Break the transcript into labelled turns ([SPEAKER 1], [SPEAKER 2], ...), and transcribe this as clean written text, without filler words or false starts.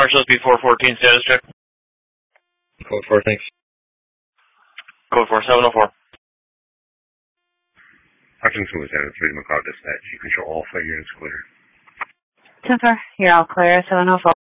[SPEAKER 1] Marshall SP414 status check.
[SPEAKER 2] Code 4, thanks.
[SPEAKER 1] Code 4704.
[SPEAKER 3] Hutchinson was at 3 McLeod dispatch. You can show all 5 units clear.
[SPEAKER 4] 10-4, you're all clear, 704.